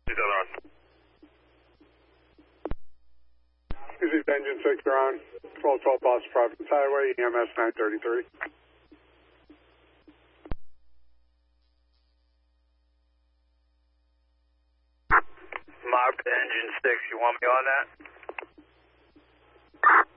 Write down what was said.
This is Engine 6, you're on. 1212 Boston Providence Highway, EMS 933. Mob to Engine 6, you want me on that?